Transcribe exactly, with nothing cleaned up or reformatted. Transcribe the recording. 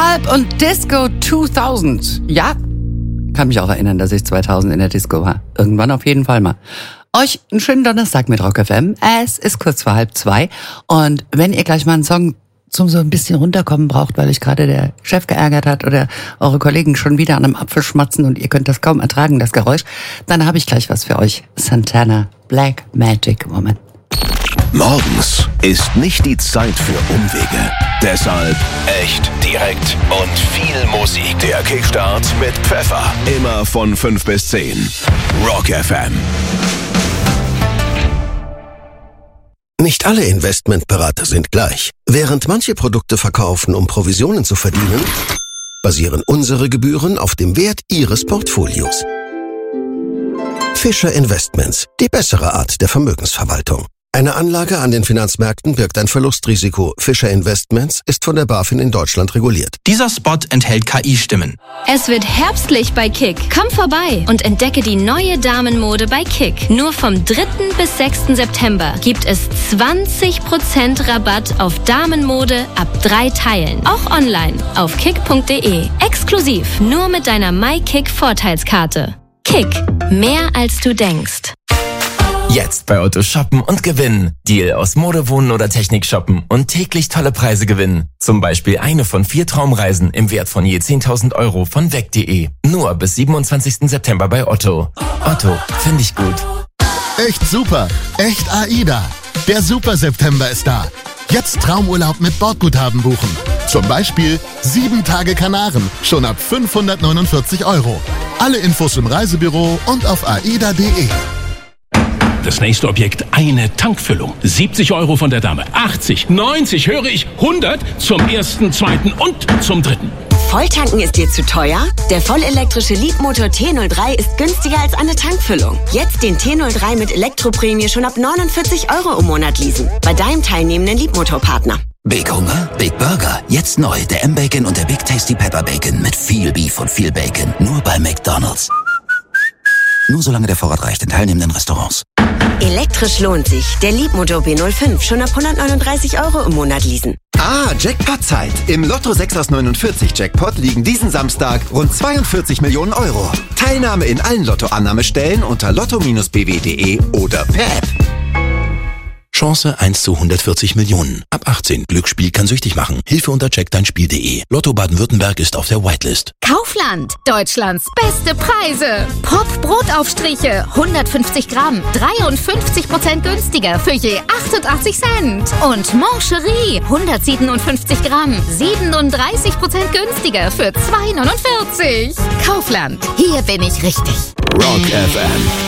halb und Disco zweitausend. Ja, kann mich auch erinnern, dass ich zweitausend in der Disco war. Irgendwann auf jeden Fall mal. Euch einen schönen Donnerstag mit Rock F M. Es ist kurz vor halb zwei. Und wenn ihr gleich mal einen Song zum so ein bisschen runterkommen braucht, weil euch gerade der Chef geärgert hat oder eure Kollegen schon wieder an einem Apfel schmatzen und ihr könnt das kaum ertragen, das Geräusch, dann habe ich gleich was für euch. Santana, Black Magic Woman. Morgens ist nicht die Zeit für Umwege. Deshalb echt, direkt und viel Musik. Der Kickstart mit Pfeffer. Immer von fünf bis zehn. Rock F M. Nicht alle Investmentberater sind gleich. Während manche Produkte verkaufen, um Provisionen zu verdienen, basieren unsere Gebühren auf dem Wert Ihres Portfolios. Fischer Investments, die bessere Art der Vermögensverwaltung. Eine Anlage an den Finanzmärkten birgt ein Verlustrisiko. Fischer Investments ist von der BaFin in Deutschland reguliert. Dieser Spot enthält K I-Stimmen. Es wird herbstlich bei Kick. Komm vorbei und entdecke die neue Damenmode bei Kick. Nur vom dritten bis sechsten September gibt es zwanzig Prozent Rabatt auf Damenmode ab drei Teilen. Auch online auf kick punkt de. Exklusiv nur mit deiner MyKick-Vorteilskarte. Kick. Mehr als du denkst. Jetzt bei Otto shoppen und gewinnen. Deal aus Mode, Wohnen oder Technik shoppen und täglich tolle Preise gewinnen. Zum Beispiel eine von vier Traumreisen im Wert von je zehntausend Euro von weg punkt de. Nur bis siebenundzwanzigsten September bei Otto. Otto, finde ich gut. Echt super. Echt AIDA. Der Super September ist da. Jetzt Traumurlaub mit Bordguthaben buchen. Zum Beispiel sieben Tage Kanaren. Schon ab fünfhundertneunundvierzig Euro. Alle Infos im Reisebüro und auf aida punkt de. Das nächste Objekt, eine Tankfüllung. siebzig Euro von der Dame. achtzig, neunzig, höre ich, hundert zum ersten, zweiten und zum dritten. Volltanken ist dir zu teuer? Der vollelektrische Leapmotor T null drei ist günstiger als eine Tankfüllung. Jetzt den T null drei mit Elektroprämie schon ab neunundvierzig Euro im Monat leasen. Bei deinem teilnehmenden Leapmotor-Partner. Big Hunger, Big Burger. Jetzt neu, der M-Bacon und der Big Tasty Pepper Bacon mit viel Beef und viel Bacon. Nur bei McDonald's. Nur solange der Vorrat reicht in teilnehmenden Restaurants. Elektrisch lohnt sich. Der Leapmotor B null fünf schon ab hundertneununddreißig Euro im Monat leasen. Ah, Jackpot-Zeit. Im Lotto sechs aus neunundvierzig Jackpot liegen diesen Samstag rund zweiundvierzig Millionen Euro. Teilnahme in allen Lottoannahmestellen unter lotto Bindestrich b w punkt de oder per App. Chance eins zu hundertvierzig Millionen. Ab achtzehn. Glücksspiel kann süchtig machen. Hilfe unter check dein spiel punkt de. Lotto Baden-Württemberg ist auf der Whitelist. Kaufland. Deutschlands beste Preise. Pop Brotaufstriche. hundertfünfzig Gramm. dreiundfünfzig Prozent günstiger für je achtundachtzig Cent. Und Mancherie. hundertsiebenundfünfzig Gramm. siebenunddreißig Prozent günstiger für zwei neunundvierzig. Kaufland. Hier bin ich richtig. Rock F M.